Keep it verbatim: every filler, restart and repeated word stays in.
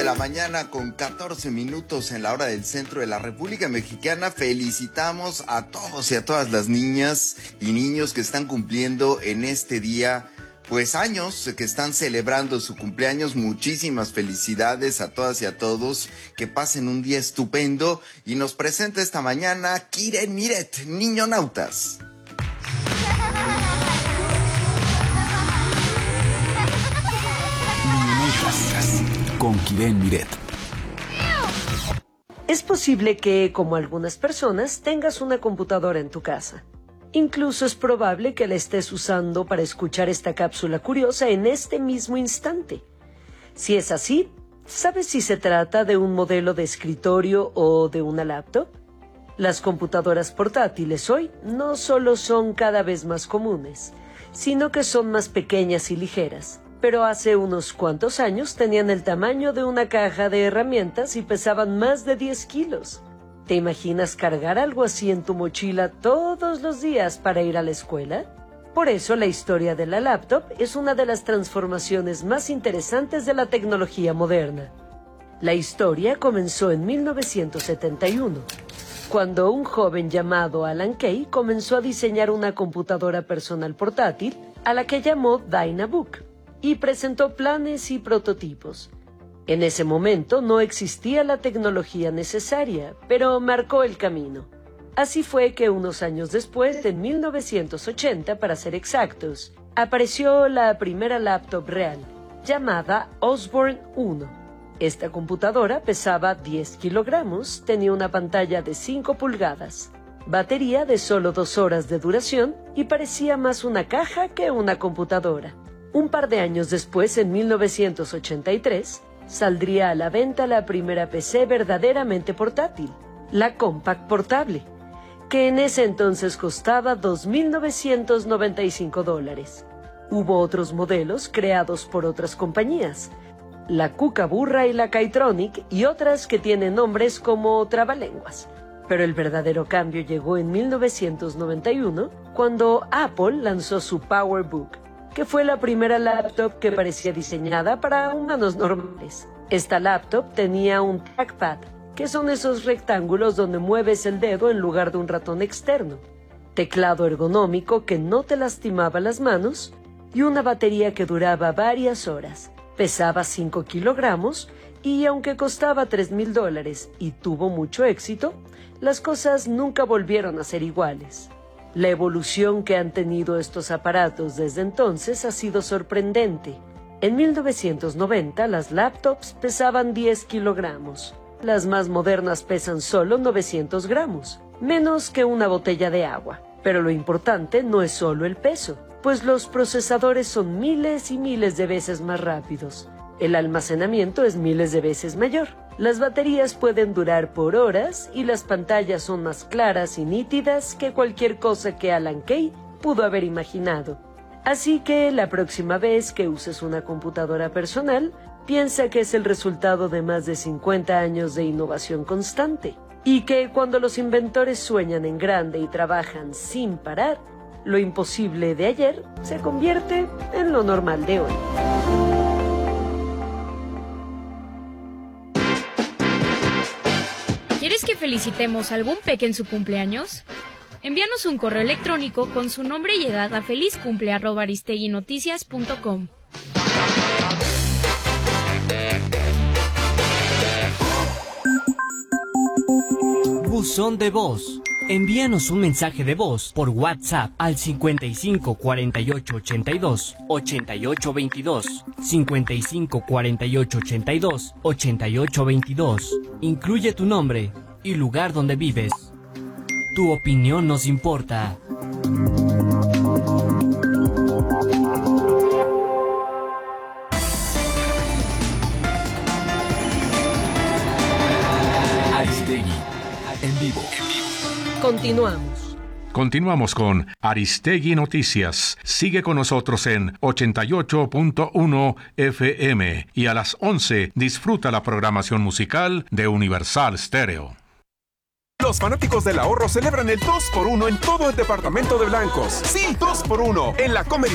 la mañana con catorce minutos en la hora del centro de la República Mexicana. Felicitamos a todos y a todas las niñas y niños que están cumpliendo en este día, pues años, que están celebrando su cumpleaños. Muchísimas felicidades a todas y a todos, que pasen un día estupendo. Y nos presenta esta mañana Kiren Miret, Niñonautas. Con Kiren Miret. Es posible que, como algunas personas, tengas una computadora en tu casa. Incluso es probable que la estés usando para escuchar esta cápsula curiosa en este mismo instante. Si es así, ¿sabes si se trata de un modelo de escritorio o de una laptop? Las computadoras portátiles hoy no solo son cada vez más comunes, sino que son más pequeñas y ligeras. Pero hace unos cuantos años tenían el tamaño de una caja de herramientas y pesaban más de diez kilos. ¿Te imaginas cargar algo así en tu mochila todos los días para ir a la escuela? Por eso la historia de la laptop es una de las transformaciones más interesantes de la tecnología moderna. La historia comenzó en mil novecientos setenta y uno, cuando un joven llamado Alan Kay comenzó a diseñar una computadora personal portátil a la que llamó Dynabook, y presentó planes y prototipos. En ese momento no existía la tecnología necesaria, pero marcó el camino. Así fue que unos años después, en mil novecientos ochenta para ser exactos, apareció la primera laptop real, llamada Osborne uno. Esta computadora pesaba diez kilogramos, tenía una pantalla de cinco pulgadas, batería de solo dos horas de duración y parecía más una caja que una computadora. Un par de años después, en mil novecientos ochenta y tres, saldría a la venta la primera P C verdaderamente portátil, la Compaq Portable, que en ese entonces costaba dos mil novecientos noventa y cinco dólares. Hubo otros modelos creados por otras compañías, la Kookaburra y la Kaytronic, y otras que tienen nombres como trabalenguas. Pero el verdadero cambio llegó en mil novecientos noventa y uno, cuando Apple lanzó su PowerBook, que fue la primera laptop que parecía diseñada para humanos normales. Esta laptop tenía un trackpad, que son esos rectángulos donde mueves el dedo en lugar de un ratón externo, teclado ergonómico que no te lastimaba las manos y una batería que duraba varias horas. Pesaba cinco kilogramos y, aunque costaba tres mil dólares y tuvo mucho éxito, las cosas nunca volvieron a ser iguales. La evolución que han tenido estos aparatos desde entonces ha sido sorprendente. En mil novecientos noventa las laptops pesaban diez kilogramos. Las más modernas pesan solo novecientos gramos, menos que una botella de agua. Pero lo importante no es solo el peso, pues los procesadores son miles y miles de veces más rápidos. El almacenamiento es miles de veces mayor. Las baterías pueden durar por horas y las pantallas son más claras y nítidas que cualquier cosa que Alan Kay pudo haber imaginado. Así que la próxima vez que uses una computadora personal, piensa que es el resultado de más de cincuenta años de innovación constante, y que cuando los inventores sueñan en grande y trabajan sin parar, lo imposible de ayer se convierte en lo normal de hoy. ¿Quieres que felicitemos a algún peque en su cumpleaños? Envíanos un correo electrónico con su nombre y edad a felizcumple arroba aristeguinoticias punto com. Buzón de voz. Envíanos un mensaje de voz por WhatsApp al cincuenta y cinco cuarenta y ocho ochenta y dos ochenta y ocho veintidós, cincuenta y cinco cuarenta y ocho ochenta y dos ochenta y ocho veintidós. Incluye tu nombre y lugar donde vives. Tu opinión nos importa. Aristegui, en vivo. Continuamos. Continuamos con Aristegui Noticias. Sigue con nosotros en ochenta y ocho punto uno F M y a las once disfruta la programación musical de Universal Stereo. Los fanáticos del ahorro celebran el dos por uno en todo el departamento de Blancos. Sí, dos por uno. En la Comer